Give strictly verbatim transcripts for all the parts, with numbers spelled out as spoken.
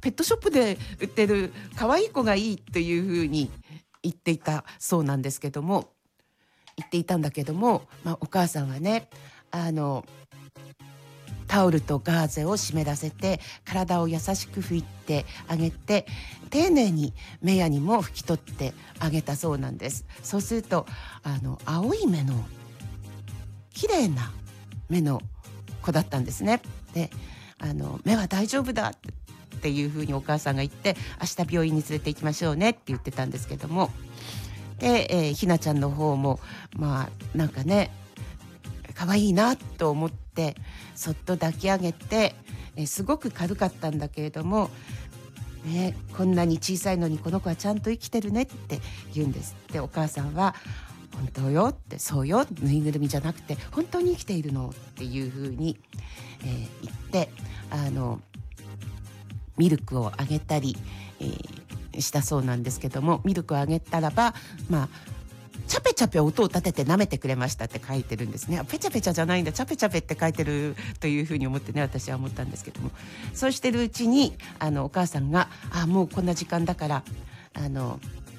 ペットショップで売ってる可愛い子がいいというふうに言っていたそうなんですけども言っていたんだけども、まあ、お母さんはねあのタオルとガーゼを湿らせて体を優しく拭いてあげて丁寧に目やにも拭き取ってあげたそうなんです。そうするとあの青い目の綺麗な目の子だったんですね。であの目は大丈夫だっていうふうにお母さんが言って明日病院に連れて行きましょうねって言ってたんですけどもで、えー、ひなちゃんの方もまあなんかね可愛いなと思ってそっと抱き上げて、えー、すごく軽かったんだけれども、ね、こんなに小さいのにこの子はちゃんと生きてるねって言うんです。でお母さんは本当よってそうよぬいぐるみじゃなくて本当に生きているのっていうふうに、えー、言ってあのミルクをあげたり、えー、したそうなんですけどもミルクをあげたらばまあチャペチャペ音を立てて舐めてくれましたって書いてるんですね。ペチャペチャじゃないんだチャペチャペって書いてるというふうに思ってね私は思ったんですけどもそうしてるうちにあのお母さんがあもうこんな時間だからあの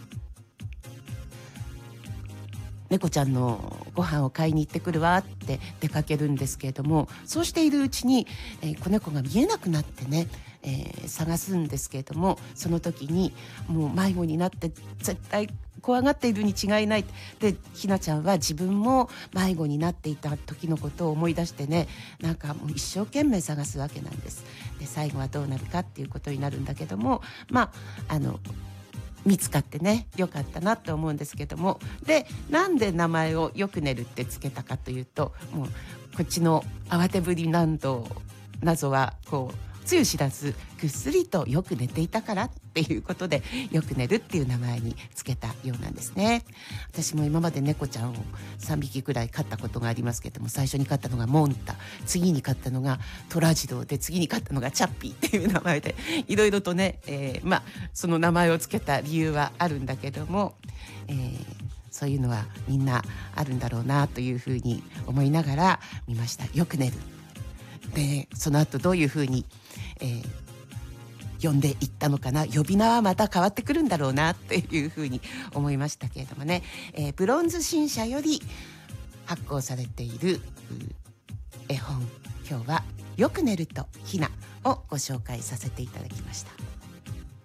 猫ちゃんのご飯を買いに行ってくるわって出かけるんですけれどもそうしているうちに、えー、子猫が見えなくなってね、えー、探すんですけれどもその時にもう迷子になって絶対怖がっているに違いないでひなちゃんは自分も迷子になっていた時のことを思い出してねなんかもう一生懸命探すわけなんです。で最後はどうなるかっていうことになるんだけどもまああの見つかってねよかったなと思うんですけどもでなんで名前をよく寝るってつけたかというともうこっちの慌てぶり難度謎はこうつゆ知らずぐっすりとよく寝ていたからっていうことでよく寝るっていう名前につけたようなんですね。私も今まで猫ちゃんをさんびきぐらい飼ったことがありますけども最初に飼ったのがモンタ次に飼ったのがトラジロで次に飼ったのがチャッピーっていう名前でいろいろとね、えー、まあその名前をつけた理由はあるんだけども、えー、そういうのはみんなあるんだろうなというふうに思いながら見ました。よく寝るでその後どういうふうに、えー、呼んでいったのかな呼び名はまた変わってくるんだろうなっていうふうに思いましたけれどもね、えー、ブロンズ新社より発行されている絵本今日はよく寝るとひなをご紹介させていただきました。